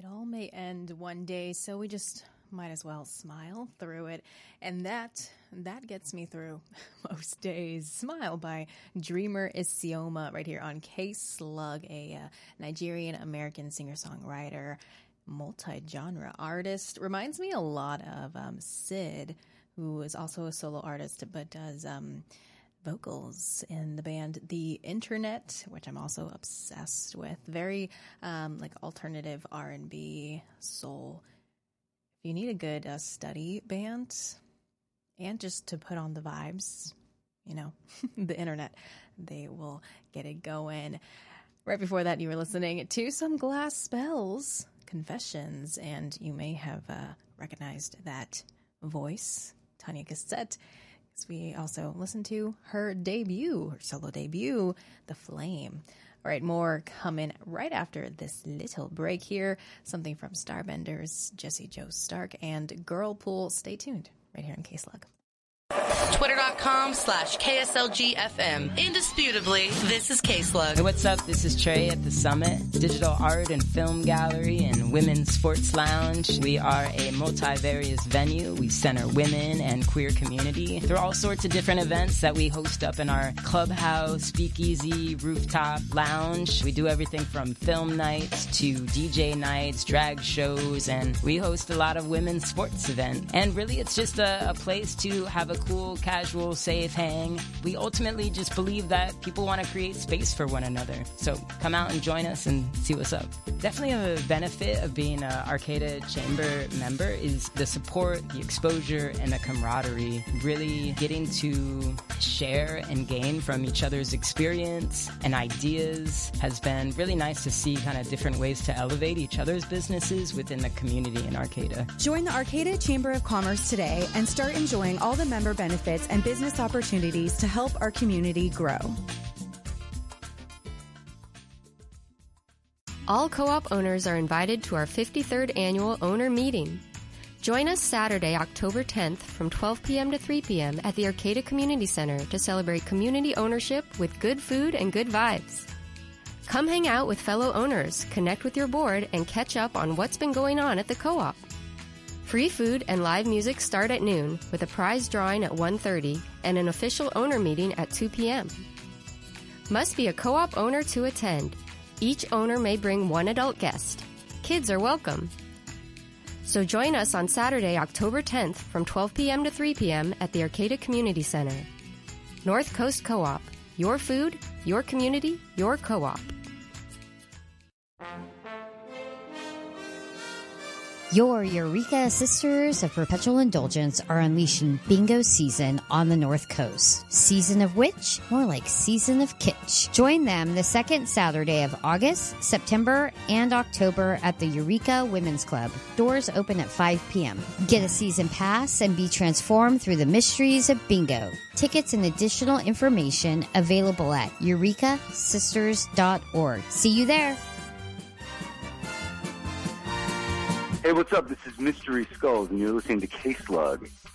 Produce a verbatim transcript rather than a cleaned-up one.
It all may end one day, so we just might as well smile through it. And that that gets me through most days. Smile by Dreamer Isioma right here on K-Slug, a uh, Nigerian-American singer-songwriter, multi-genre artist. Reminds me a lot of um, Sid, who is also a solo artist but does um, vocals in the band The Internet, which I'm also obsessed with. Very um, like alternative R and B, soul. If you need a good uh, study band and just to put on the vibes, you know, The Internet, they will get it going. Right before that, you were listening to some Glass Spells, Confessions, and you may have uh, recognized that voice, Tanya Cassette. We also listened to her debut, her solo debut, The Flame. All right, more coming right after this little break here. Something from Starbenders, Jesse Joe Stark, and Girlpool. Stay tuned right here on K-Slug. Twitter.com slash KSLGFM. Indisputably, this is K-Slug. Hey, what's up? This is Trey at The Summit, Digital Art and Film Gallery and Women's Sports Lounge. We are a multivarious venue. We center women and queer community through all sorts of different events that we host up in our clubhouse, speakeasy, rooftop lounge. We do everything from film nights to D J nights, drag shows, and we host a lot of women's sports events. And really, it's just a, a place to have a cool, casual, safe hang. We ultimately just believe that people want to create space for one another. So come out and join us and see what's up. Definitely a benefit of being an Arcata Chamber member is the support, the exposure, and the camaraderie. Really getting to share and gain from each other's experience and ideas has been really nice to see kind of different ways to elevate each other's businesses within the community in Arcata. Join the Arcata Chamber of Commerce today and start enjoying all the member benefits and business opportunities to help our community grow. All co-op owners are invited to our fifty-third annual owner meeting. Join us Saturday, October tenth from twelve p.m. to three p.m. at the Arcata Community Center to celebrate community ownership with good food and good vibes. Come hang out with fellow owners, connect with your board, and catch up on what's been going on at the co-op. Free food and live music start at noon with a prize drawing at one thirty and an official owner meeting at two p.m. Must be a co-op owner to attend. Each owner may bring one adult guest. Kids are welcome. So join us on Saturday, October tenth from twelve p.m. to three p.m. at the Arcata Community Center. North Coast Co-op. Your food, your community, your co-op. Your Eureka Sisters of Perpetual Indulgence are unleashing bingo season on the North Coast. Season of which? More like season of kitsch. Join them the second Saturday of August, September, and October at the Eureka Women's Club. Doors open at five p.m. Get a season pass and be transformed through the mysteries of bingo. Tickets and additional information available at eureka sisters dot org. See you there. Hey, what's up? This is Mystery Skulls, and you're listening to K-Slug.